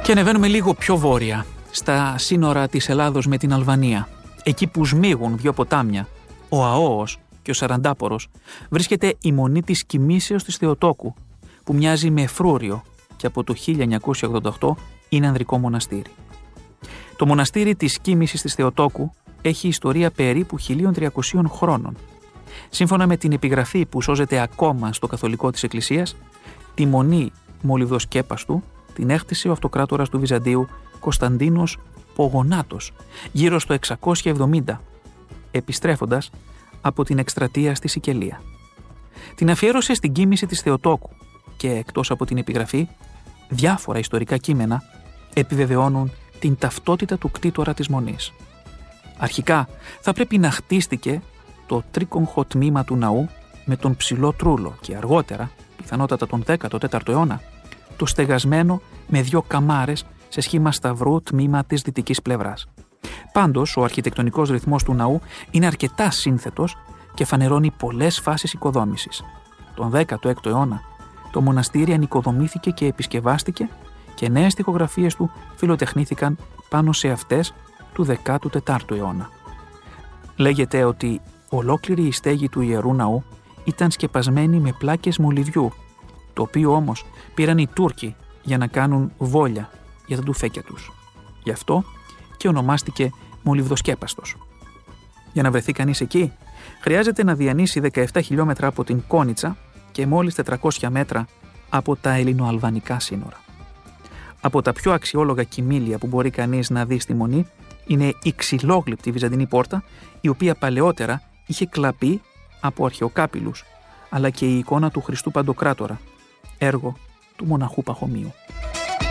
Και ανεβαίνουμε λίγο πιο βόρεια, στα σύνορα της Ελλάδος με την Αλβανία. Εκεί που σμίγουν δύο ποτάμια, ο Αώος και ο Σαραντάπορος, βρίσκεται η μονή της Κοιμήσεως της Θεοτόκου, που μοιάζει με φρούριο και από το 1988 είναι ανδρικό μοναστήρι. Το μοναστήρι της Κοίμησης της Θεοτόκου έχει ιστορία περίπου 1300 χρόνων. Σύμφωνα με την επιγραφή που σώζεται ακόμα στο καθολικό της Εκκλησίας, τη μονή Μολυβδοσκέπαστου την έκτισε ο αυτοκράτορας του Βυζαντίου Κωνσταντίνος Πογονάτος γύρω στο 670, επιστρέφοντας από την εκστρατεία στη Σικελία. Την αφιέρωσε στην Κοίμηση της Θεοτόκου και εκτός από την επιγραφή, διάφορα ιστορικά κείμενα επιβεβαιώνουν την ταυτότητα του κτήτορα της μονής. Αρχικά θα πρέπει να χτίστηκε το τρίκογχο τμήμα του ναού με τον ψηλό τρούλο και αργότερα, πιθανότατα τον 14ο αιώνα, το στεγασμένο με δύο καμάρες σε σχήμα σταυρού τμήμα της δυτικής πλευράς. Πάντως, ο αρχιτεκτονικός ρυθμός του ναού είναι αρκετά σύνθετος και φανερώνει πολλές φάσεις οικοδόμησης. Τον 16ο αιώνα, το μοναστήρι ανοικοδομήθηκε και επισκευάστηκε και νέες τοιχογραφίες του φιλοτεχνήθηκαν πάνω σε αυτές του 14ου αιώνα. Λέγεται ότι ολόκληρη η στέγη του Ιερού Ναού ήταν σκεπασμένη με πλάκες μολυβιού, το οποίο όμως πήραν οι Τούρκοι για να κάνουν βόλια για τα τουφέκια τους. Γι' αυτό και ονομάστηκε Μολυβδοσκέπαστος. Για να βρεθεί κανείς εκεί, χρειάζεται να διανύσει 17 χιλιόμετρα από την Κόνιτσα και μόλις 400 μέτρα από τα ελληνοαλβανικά σύνορα. Από τα πιο αξιόλογα κοιμήλια που μπορεί κανείς να δει στη μονή είναι η ξυλόγλυπτη βυζαντινή πόρτα, η οποία παλαιότερα είχε κλαπεί από αρχαιοκάπηλους, αλλά και η εικόνα του Χριστού Παντοκράτορα, έργο του μοναχού Παχωμίου.